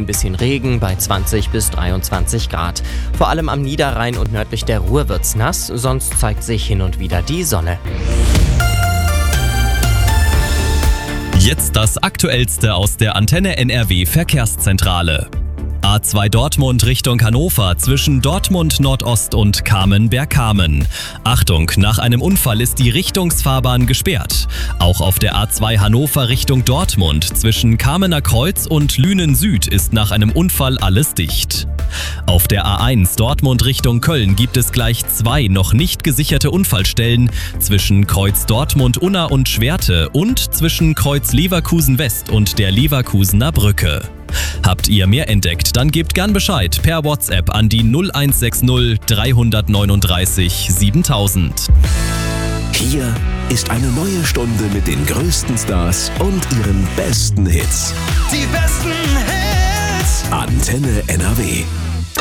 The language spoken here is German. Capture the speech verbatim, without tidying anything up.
bisschen Regen bei zwanzig bis dreiundzwanzig Grad. Vor allem am Niederrhein und nördlich der Ruhr wird's nass, sonst zeigt sich hin und wieder die Sonne. Jetzt das Aktuellste aus der Antenne N R W Verkehrszentrale. A zwei Dortmund Richtung Hannover zwischen Dortmund Nordost und Kamen-Bergkamen. Achtung, nach einem Unfall ist die Richtungsfahrbahn gesperrt. Auch auf der A zwei Hannover Richtung Dortmund zwischen Kamener Kreuz und Lünen Süd ist nach einem Unfall alles dicht. Auf der A eins Dortmund Richtung Köln gibt es gleich zwei noch nicht gesicherte Unfallstellen zwischen Kreuz Dortmund-Unna und Schwerte und zwischen Kreuz Leverkusen West und der Leverkusener Brücke. Habt ihr mehr entdeckt, dann gebt gern Bescheid per WhatsApp an die null eins sechs null drei neun drei siebentausend. Hier ist eine neue Stunde mit den größten Stars und ihren besten Hits. Die besten Hits. Antenne N R W.